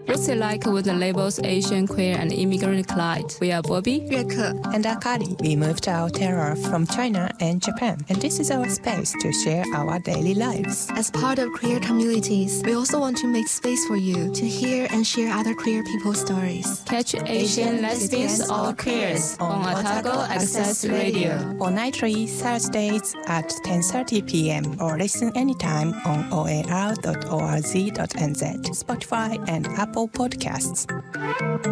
What's it like with the labels Asian, queer, and immigrant collide? We are Bobby, 月克 and Akari. We moved out here from China and Japan, and this is our space to share our daily lives. As part of queer communities, we also want to make space for you to hear and share other queer people's stories. Catch Asian, lesbians, or queers on Otago Access Radio. Fortnightly Thursdays at 10:30 p.m. or listen anytime on oar.org.nz, Spotify, and Apple Podcasts.